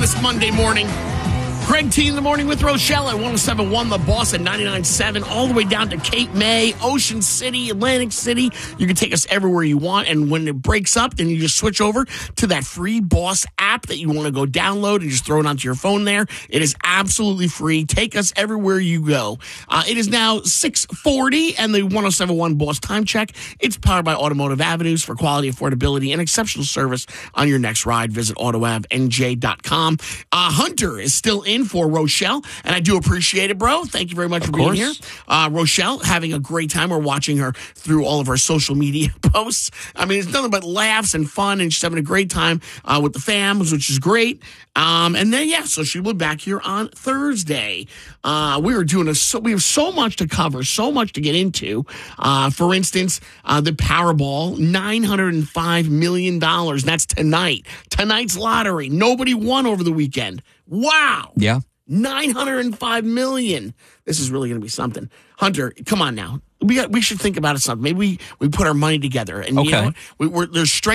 this Monday morning. Craig T in the morning with Rochelle at 107.1, The Boss at 99.7, all the way down to Cape May, Ocean City, Atlantic City. You can take us everywhere you want, and when it breaks up, then you just switch over to that free Boss app that you want to go download and just throw it onto your phone there. It is absolutely free. Take us everywhere you go. It is now 6:40, and the 107.1 Boss time check. It's powered by Automotive Avenues for quality, affordability, and exceptional service on your next ride. Visit AutoAvNJ.com. Hunter is still in for Rochelle, and I do appreciate it, bro. Thank you very much for being here. Rochelle, having a great time. We're watching her through all of our social media posts. I mean, it's nothing but laughs and fun, and she's having a great time with the fams, which is great. And then, so she'll be back here on Thursday. We have so much to cover, so much to get into. For instance, the Powerball, $905 million. That's tonight. Tonight's lottery. Nobody won over the weekend. Wow. Yeah. $905 million. This is really going to be something. Hunter, come on now. We should think about it something. Maybe we put our money together. And okay. There's strength.